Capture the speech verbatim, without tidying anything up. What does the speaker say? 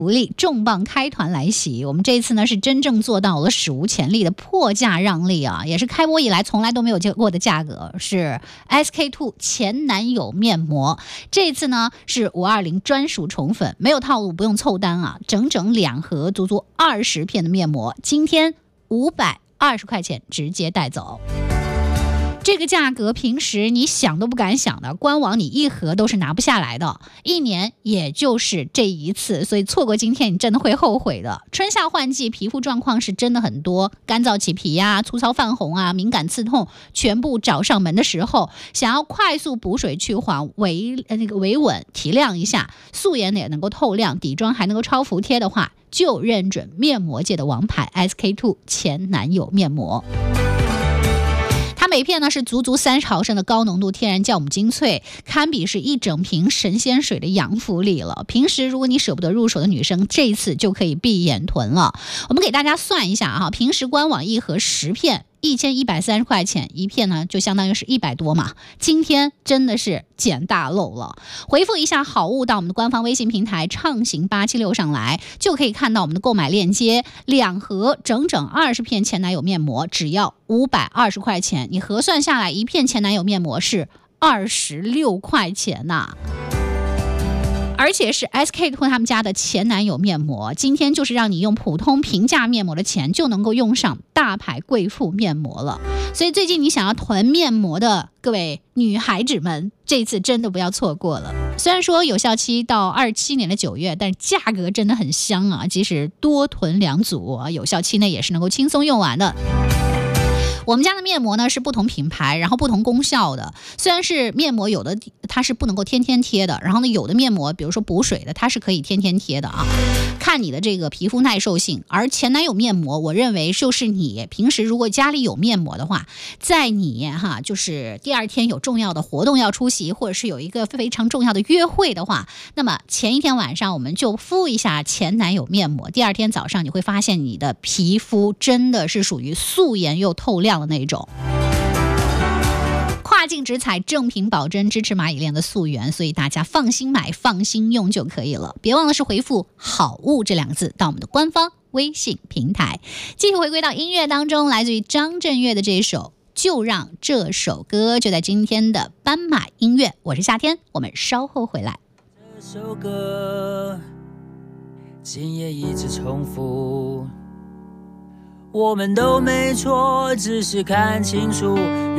福利重磅开团来袭，我们这一次呢是真正做到了史无前例的破价让利啊，也是开播以来从来都没有见过的价格，是 S K two 前男友面膜。这一次呢是五二零专属宠粉，没有套路，不用凑单啊，整整两盒足足二十片的面膜，今天五百二十块钱直接带走。这个价格平时你想都不敢想的，官网你一盒都是拿不下来的，一年也就是这一次，所以错过今天你真的会后悔的。春夏换季，皮肤状况是真的很多，干燥起皮啊，粗糙泛红啊，敏感刺痛，全部找上门的时候，想要快速补水去黄，维呃那个维稳提亮一下，素颜也能够透亮，底妆还能够超服帖的话，就认准面膜界的王牌 S K two 前男友面膜。它每片呢是足足三十毫升的高浓度天然酵母精粹，堪比是一整瓶神仙水的养肤力了。平时如果你舍不得入手的女生，这一次就可以闭眼囤了。我们给大家算一下啊，平时官网一盒十片一千一百三十块钱一片呢，就相当于是一百多嘛。今天真的是捡大漏了，回复一下好物到我们的官方微信平台畅行八七六上来，就可以看到我们的购买链接。两盒整整二十片前男友面膜，只要五百二十块钱，你核算下来，一片前男友面膜是二十六块钱呐、啊。而且是 S K two 他们家的前男友面膜，今天就是让你用普通平价面膜的钱就能够用上大牌贵妇面膜了。所以最近你想要囤面膜的各位女孩子们，这次真的不要错过了。虽然说有效期到二七年的九月，但是价格真的很香啊，即使多囤两组，有效期内也是能够轻松用完的。我们家的面膜呢是不同品牌，然后不同功效的。虽然是面膜，有的它是不能够天天贴的，然后呢有的面膜，比如说补水的，它是可以天天贴的啊，看你的这个皮肤耐受性。而前男友面膜，我认为就是你平时如果家里有面膜的话，在你哈就是第二天有重要的活动要出席，或者是有一个非常重要的约会的话，那么前一天晚上我们就敷一下前男友面膜，第二天早上你会发现你的皮肤真的是属于素颜又透亮的那种。跨境直采，正品保真，支持蚂蚁链的溯源，所以大家放心买放心用就可以了。别忘了是回复好物这两个字到我们的官方微信平台。继续回归到音乐当中，来自于张震岳的这一首就让这首歌就在今天的斑马音乐，我是夏天，我们稍后回来。 这首歌今夜一直重复，我们都没错，只是看清楚